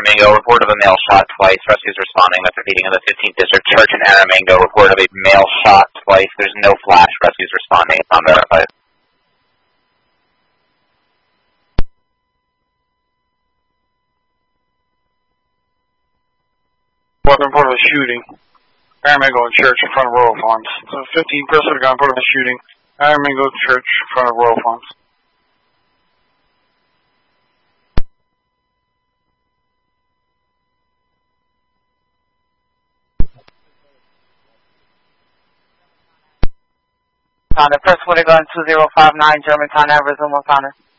Aramingo, report of a male shot twice. Rescues responding. That's repeating in the 15th District Church in Aramingo. Report of a male shot twice. There's no flash. Rescues responding. It's unverified. Weapon report of a shooting. Aramingo Church in front of Royal Farms. So 15 Bristol gun report of a shooting. Aramingo Church in front of Royal Farms. Press 40 gun 2059, Germantown, Arizona, Connor.